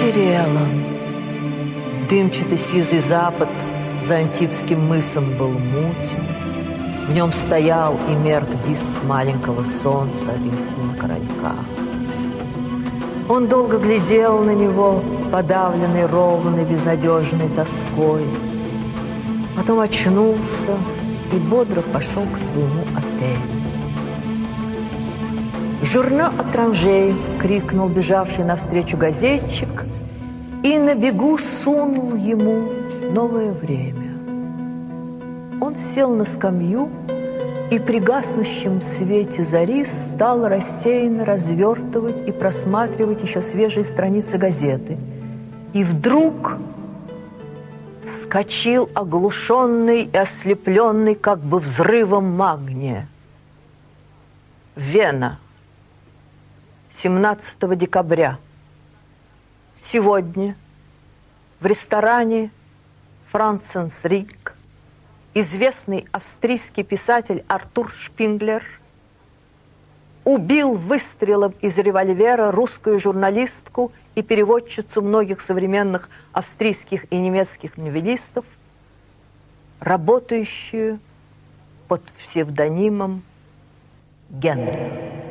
серело. Дымчатый сизый запад за Антибским мысом был мутен. В нем стоял и мерк диск маленького солнца апельсина-королька. Он долго глядел на него, подавленный ровной, безнадежной тоской. Потом очнулся и бодро пошел к своему отелю. «Журнал «Отранжей!» — крикнул бежавший навстречу газетчик и на бегу сунул ему «Новое время». Он сел на скамью и при гаснущем свете зари стал рассеянно развертывать и просматривать еще свежие страницы газеты. И вдруг вскочил оглушенный и ослепленный как бы взрывом магния. Вена. 17 декабря. Сегодня в ресторане «Франсенс Рик» известный австрийский писатель Артур Шпинглер убил выстрелом из револьвера русскую журналистку и переводчицу многих современных австрийских и немецких новеллистов, работающую под псевдонимом Генри.